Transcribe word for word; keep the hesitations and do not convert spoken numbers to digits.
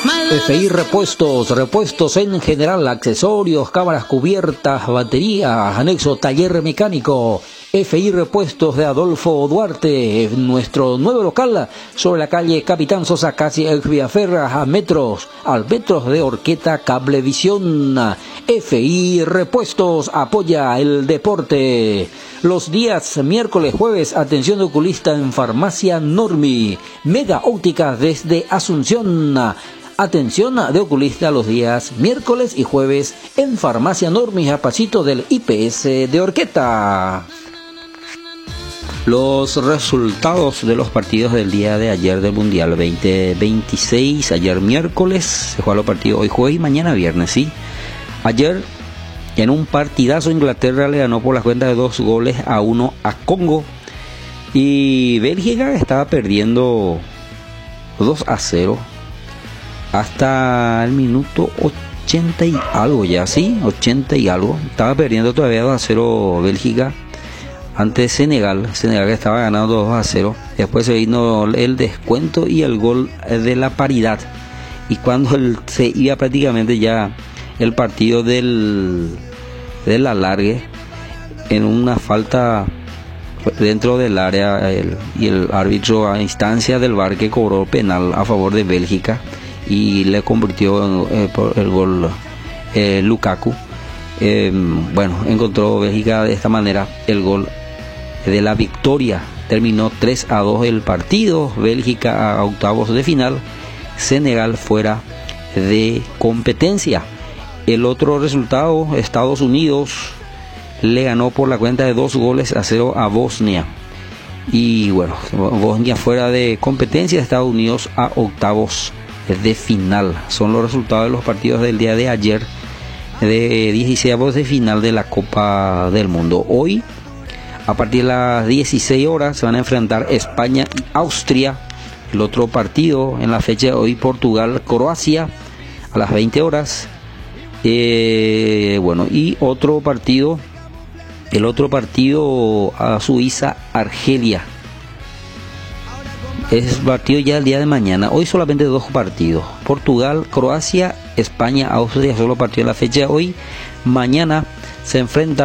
F I Repuestos, repuestos en general, accesorios, cámaras cubiertas, baterías, anexo taller mecánico. F I Repuestos de Adolfo Duarte, nuestro nuevo local sobre la calle Capitán Sosa, casi el Villaferra, a metros, al metros de Orqueta Cablevisión. F I Repuestos apoya el deporte. Los días miércoles, jueves, atención de oculista en Farmacia Normi. Mega Óptica desde Asunción. Atención de oculista los días miércoles y jueves en Farmacia Normi, a pasito del I P S de Orqueta. Los resultados de los partidos del día de ayer del Mundial veinte veintiséis. Ayer miércoles se jugaron los partidos, hoy jueves y mañana viernes, ¿sí? Ayer, en un partidazo, Inglaterra le ganó por la cuenta de dos goles a uno a Congo. Y Bélgica estaba perdiendo dos a cero hasta el minuto ochenta y algo ya, ¿sí? ochenta y algo. Estaba perdiendo todavía dos a cero Bélgica ante Senegal. Senegal estaba ganando dos a cero. Después se vino el descuento y el gol de la paridad. Y cuando el, se iba prácticamente ya el partido del, del alargue, en una falta dentro del área, el, y el árbitro a instancia del V A R que cobró penal a favor de Bélgica y le convirtió en, eh, por el gol eh, Lukaku. Eh, bueno, encontró Bélgica de esta manera el gol de la victoria. Terminó tres a dos el partido. Bélgica a octavos de final, Senegal fuera de competencia. El otro resultado, Estados Unidos le ganó por la cuenta de dos goles a cero a Bosnia. Y bueno, Bosnia fuera de competencia, Estados Unidos a octavos de final. Son los resultados de los partidos del día de ayer, de dieciséis de final de la Copa del Mundo. Hoy, a partir de las dieciséis horas, se van a enfrentar España y Austria. El otro partido en la fecha de hoy, Portugal-Croacia, a las veinte horas. Eh, bueno, y otro partido, el otro partido a Suiza-Argelia. Es partido ya el día de mañana. Hoy solamente dos partidos: Portugal, Croacia, España, Austria. Solo partido de la fecha de hoy. Mañana se enfrenta